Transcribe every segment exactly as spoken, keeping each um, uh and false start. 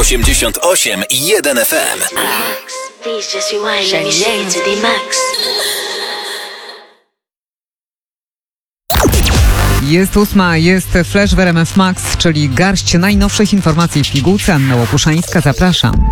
osiemdziesiąt osiem i jeden F M. Jest ósma, jest Flash w R M F Max, czyli garść najnowszych informacji w pigułce. Anna Łopuszańska, zapraszam.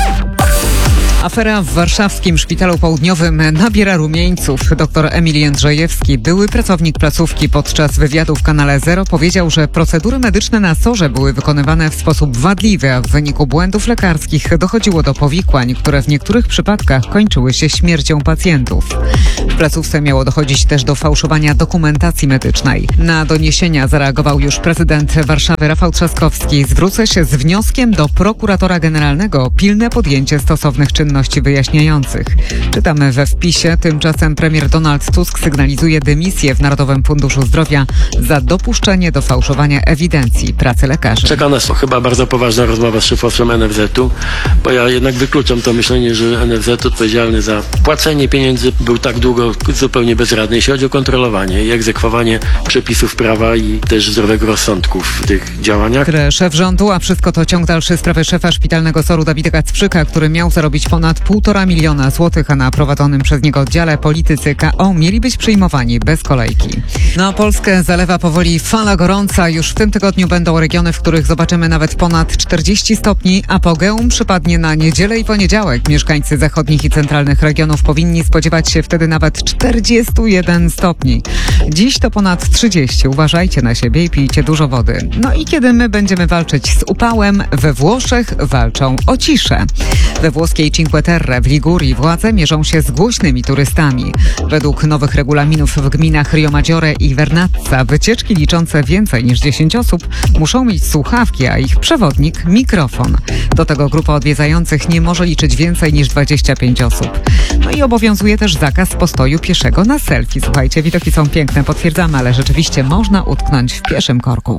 Afera w warszawskim Szpitalu Południowym nabiera rumieńców. Doktor Emil Jędrzejewski, były pracownik placówki, podczas wywiadu w kanale Zero powiedział, że procedury medyczne na sorze były wykonywane w sposób wadliwy, a w wyniku błędów lekarskich dochodziło do powikłań, które w niektórych przypadkach kończyły się śmiercią pacjentów. W placówce miało dochodzić też do fałszowania dokumentacji medycznej. Na doniesienia zareagował już prezydent Warszawy Rafał Trzaskowski. Zwrócę się z wnioskiem do prokuratora generalnego o pilne podjęcie stosownych czynności wyjaśniających. Czytamy we wpisie. Tymczasem premier Donald Tusk sygnalizuje dymisję w Narodowym Funduszu Zdrowia za dopuszczenie do fałszowania ewidencji pracy lekarzy. Czeka nas chyba bardzo poważna rozmowa z szefowcem N F Z-u, bo ja jednak wykluczam to myślenie, że N F Z odpowiedzialny za płacenie pieniędzy był tak długo zupełnie bezradny, jeśli chodzi o kontrolowanie i egzekwowanie przepisów prawa i też zdrowego rozsądku w tych działaniach. Szef rządu, a wszystko to ciąg dalszy sprawy szefa szpitalnego soru Dawida Kacprzyka, który miał zarobić ponad półtora miliona złotych, a na prowadzonym przez niego oddziale politycy K O mieli być przyjmowani bez kolejki. Na Polskę zalewa powoli fala gorąca. Już w tym tygodniu będą regiony, w których zobaczymy nawet ponad czterdzieści stopni. Apogeum przypadnie na niedzielę i poniedziałek. Mieszkańcy zachodnich i centralnych regionów powinni spodziewać się wtedy nawet czterdzieści jeden stopni. Dziś to ponad trzydzieści. Uważajcie na siebie i pijcie dużo wody. No i kiedy my będziemy walczyć z upałem, we Włoszech walczą o ciszę. We włoskiej Cinque Terre w Ligurii władze mierzą się z głośnymi turystami. Według nowych regulaminów w gminach Rio Maggiore i Vernazza wycieczki liczące więcej niż dziesięć osób muszą mieć słuchawki, a ich przewodnik mikrofon. Do tego grupa odwiedzających nie może liczyć więcej niż dwadzieścia pięć osób. No i obowiązuje też zakaz postoju pieszego na selfie. Słuchajcie, widoki są piękne, potwierdzamy, ale rzeczywiście można utknąć w pieszym korku.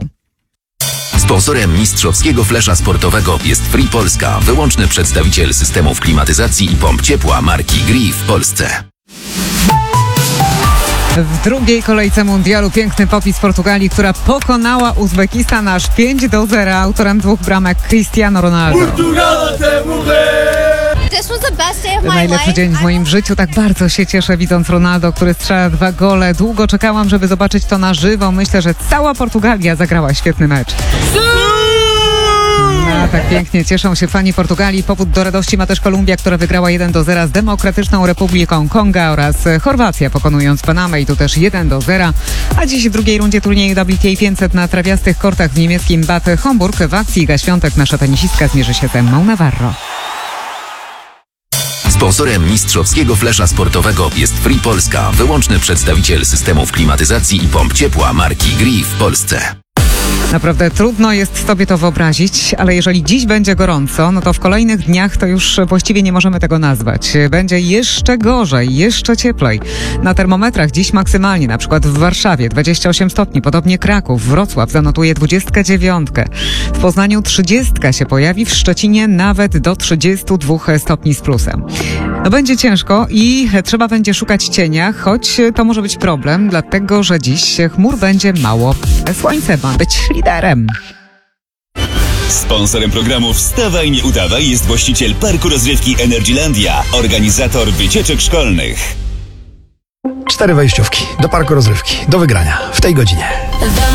Sponsorem mistrzowskiego flesza sportowego jest Free Polska, wyłączny przedstawiciel systemów klimatyzacji i pomp ciepła marki Gree w Polsce. W drugiej kolejce mundialu piękny popis z Portugalii, która pokonała Uzbekistan aż pięć do zera. Autorem dwóch bramek Cristiano Ronaldo. Najlepszy dzień w moim życiu. Tak bardzo się cieszę, widząc Ronaldo, który strzela dwa gole. Długo czekałam, żeby zobaczyć to na żywo. Myślę, że cała Portugalia zagrała świetny mecz. A tak pięknie cieszą się fani Portugalii. Powód do radości ma też Kolumbia, która wygrała jeden do zera z Demokratyczną Republiką Konga, oraz Chorwacja, pokonując Panamę, i tu też jeden do zera. A dziś w drugiej rundzie turnieju W T A pięćset na trawiastych kortach w niemieckim Bad Homburg w akcji Iga Świątek nasza tenisistka zmierzy się z Emmą Navarro. Sponsorem mistrzowskiego flesza sportowego jest Free Polska, wyłączny przedstawiciel systemów klimatyzacji i pomp ciepła marki Gree w Polsce. Naprawdę trudno jest sobie to wyobrazić, ale jeżeli dziś będzie gorąco, no to w kolejnych dniach to już właściwie nie możemy tego nazwać. Będzie jeszcze gorzej, jeszcze cieplej. Na termometrach dziś maksymalnie, na przykład w Warszawie dwadzieścia osiem stopni, podobnie Kraków, Wrocław zanotuje dwadzieścia dziewięć. W Poznaniu trzydziestka się pojawi, w Szczecinie nawet do trzydziestu dwóch stopni z plusem. No będzie ciężko i trzeba będzie szukać cienia, choć to może być problem, dlatego że dziś chmur będzie mało. Słońce ma być liderem. Sponsorem programu Wstawaj, nie udawaj jest właściciel Parku Rozrywki Energylandia, organizator wycieczek szkolnych. Cztery wejściówki do Parku Rozrywki do wygrania w tej godzinie.